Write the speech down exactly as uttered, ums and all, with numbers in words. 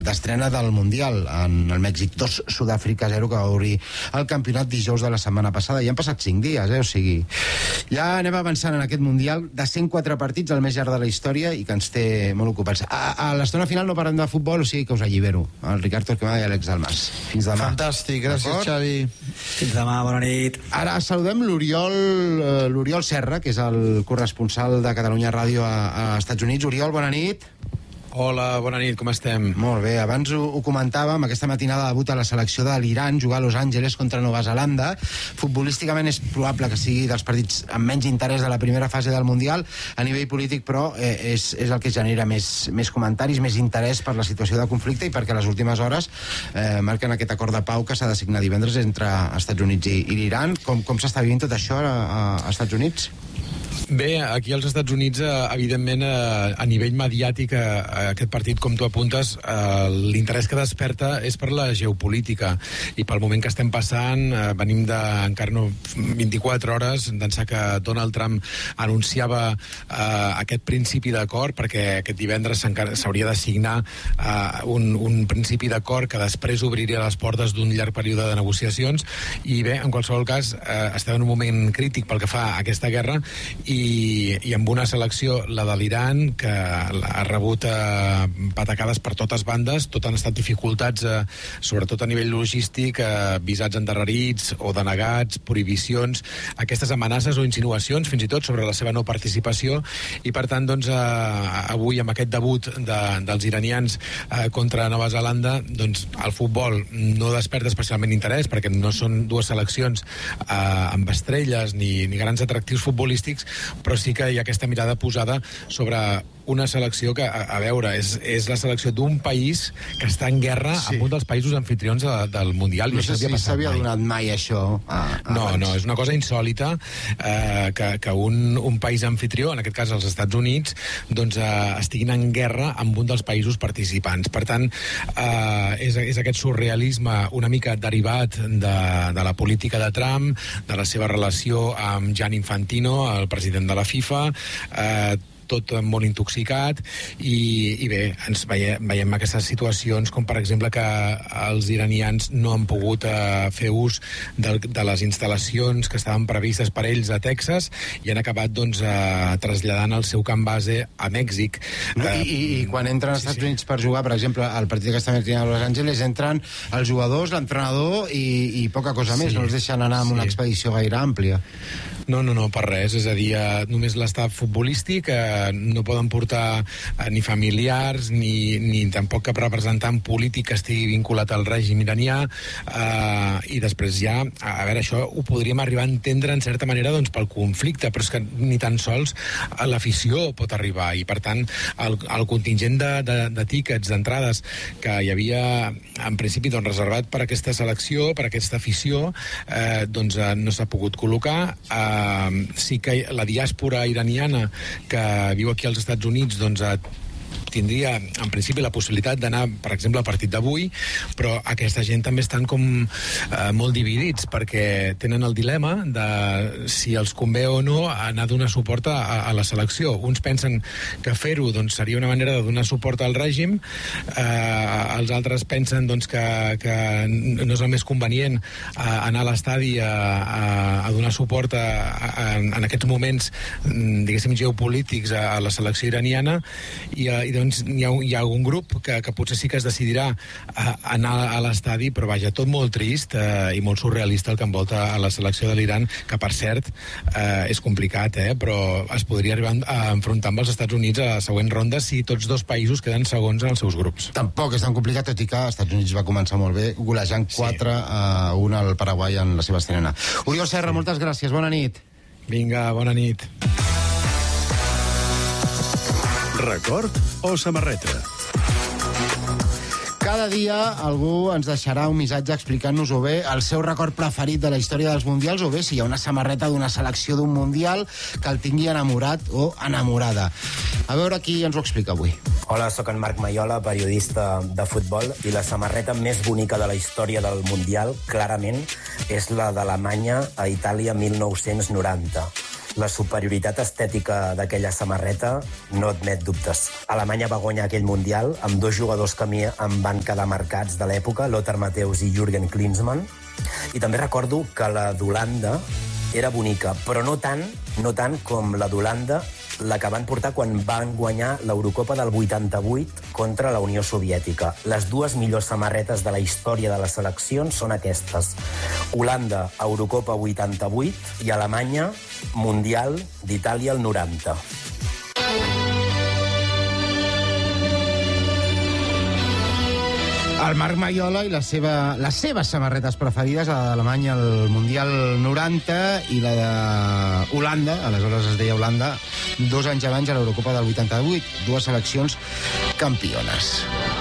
d'estrena del Mundial en el Mèxic dos, Sud-àfrica zero, que va obrir el campionat dijous de la setmana passada. Ja han passat cinc dies, eh? O sigui, ja anem avançant en aquest Mundial de cent quatre partits, el més llarg de la història, i que ens té molt ocupats. A, a l'estona final no parlem de futbol, o sigui que us allibero. El Ricard Torquemada i Àlex Dalmas. Fins demà. Fantàstic, gràcies, Xavi. Fins demà, bona nit. Ara saludem l'Oriol l'Oriol Serra, que és el corresponsal de Catalunya Ràdio a, a Estats Units. Oriol, bona nit. Hola, bona nit, com estem? Molt bé, abans ho, ho comentàvem, aquesta matinada debuta la selecció de l'Iran, jugar a Los Angeles contra Nova Zelanda. Futbolísticament és probable que sigui dels partits amb menys interès de la primera fase del Mundial. A nivell polític, però, eh, és, és el que genera més, més comentaris, més interès per la situació de conflicte i perquè les últimes hores eh, marquen aquest acord de pau que s'ha de signar divendres entre Estats Units i, i l'Iran. Com, com s'està vivint tot això a, a Estats Units? Bé, aquí als Estats Units, evidentment, a nivell mediàtic, aquest partit, com tu apuntes, l'interès que desperta és per la geopolítica i pel moment que estem passant. Venim de, encara no, vint-i-quatre hores d'ençà que Donald Trump anunciava aquest principi d'acord, perquè aquest divendres s'hauria de signar un, un principi d'acord que després obriria les portes d'un llarg període de negociacions. I bé, en qualsevol cas, estem en un moment crític pel que fa a aquesta guerra i I, i amb una selecció, la de l'Iran, que ha rebut eh, patacades per totes bandes. Tot han estat dificultats, eh, sobretot a nivell logístic, eh, visats endarrerits o denegats, prohibicions, aquestes amenaces o insinuacions, fins i tot, sobre la seva no participació. I, per tant, doncs, eh, avui, amb aquest debut de, dels iranians eh, contra Nova Zelanda, doncs, el futbol no desperta especialment interès, perquè no són dues seleccions eh, amb estrelles ni, ni grans atractius futbolístics, però sí que hi ha aquesta mirada posada sobre una selecció que, a, a veure, és, és la selecció d'un país que està en guerra sí. amb un dels països anfitrions de, del Mundial. No sé si s'havia donat mai això. A, a no, no, és una cosa insòlita eh, que, que un, un país anfitrió, en aquest cas els Estats Units, doncs eh, estiguin en guerra amb un dels països participants. Per tant, eh, és, és aquest surrealisme una mica derivat de, de la política de Trump, de la seva relació amb Gianni Infantino, el president de la FIFA, eh, tot molt intoxicat i, i bé, ens veiem, veiem aquestes situacions com per exemple que els iranians no han pogut eh, fer ús de, de les instal·lacions que estaven previstes per ells a Texas i han acabat doncs eh, traslladant el seu camp base a Mèxic. No, eh, i, I quan entren als sí, Estats Units sí. per jugar, per exemple, al partit que estan a Los Angeles, entren els jugadors, l'entrenador i, i poca cosa sí, més, no els deixen anar amb sí. una expedició gaire àmplia. No, no, no, per res, és a dir, eh, només l'estaf futbolístic, eh, no poden portar eh, ni familiars ni, ni tampoc cap representant polític que estigui vinculat al règim iranià, eh, i després ja, a veure, això ho podríem arribar a entendre en certa manera doncs pel conflicte, però és que ni tan sols l'afició pot arribar, i per tant el, el contingent de, de, de tíquets, d'entrades que hi havia en principi doncs, reservat per aquesta selecció, per aquesta afició, eh, doncs eh, no s'ha pogut col·locar. eh, Uh, sí que la diàspora iraniana que viu aquí als Estats Units doncs uh, tindria en principi la possibilitat d'anar, per exemple, al partit d'avui, però aquesta gent també estan com eh, molt dividits, perquè tenen el dilema de si els convé o no anar a donar suport a, a la selecció. Uns pensen que fer-ho doncs, seria una manera de donar suport al règim, eh, els altres pensen doncs, que, que no és el més convenient eh, anar a l'estadi a, a, a donar suport a, a, en aquests moments, diguéssim, geopolítics a, a la selecció iraniana, i, i doncs hi ha, hi ha algun grup que, que potser sí que es decidirà a, a anar a l'estadi, però vaja, tot molt trist eh, i molt surrealista el que envolta a la selecció de l'Iran, que per cert eh, és complicat, eh, però es podria arribar a enfrontar amb els Estats Units a la següent ronda si tots dos països queden segons en els seus grups. Tampoc és tan complicat, tot i que els Estats Units va començar molt bé, golejant quatre a un al Paraguai en la seva estrena. Oriol Serra, sí. moltes gràcies, bona nit. Vinga, bona nit. Record o samarreta? Cada dia algú ens deixarà un missatge explicant-nos o bé el seu record preferit de la història dels Mundials o bé si hi ha una samarreta d'una selecció d'un Mundial que el tingui enamorat o enamorada. A veure qui ens ho explica avui. Hola, sóc en Marc Maiola, periodista de futbol, i la samarreta més bonica de la història del Mundial, clarament, és la d'Alemanya a Itàlia mil nou-cents noranta. La superioritat estètica d'aquella samarreta no admet dubtes. Alemanya va guanyar aquell Mundial amb dos jugadors que a mi em van quedar marcats de l'època, Lothar Matthäus i Jürgen Klinsmann. I també recordo que la d'Holanda era bonica, però no tant, no tant com la d'Holanda, la que van portar quan van guanyar l'Eurocopa del vuitanta-vuit contra la Unió Soviètica. Les dues millors samarretes de la història de les seleccions són aquestes. Holanda, Eurocopa vuitanta-vuit, i Alemanya, Mundial d'Itàlia el noranta. El Marc Maiola i la seva, les seves samarretes preferides, la d'Alemanya al Mundial noranta i la d'Holanda, aleshores es deia Holanda, dos anys abans a l'Eurocopa del vuitanta-vuit, dues seleccions campiones.